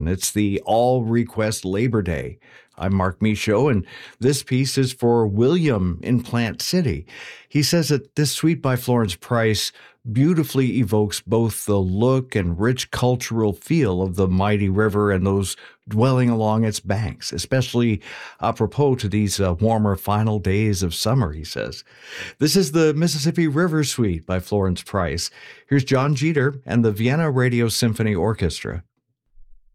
It's the All Request Labor Day. I'm Mark Michaud, and this piece is for William in Plant City. He says that this suite by Florence Price beautifully evokes both the look and rich cultural feel of the mighty river and those dwelling along its banks, especially apropos to these warmer final days of summer, he says. This is the Mississippi River Suite by Florence Price. Here's John Jeter and the Vienna Radio Symphony Orchestra.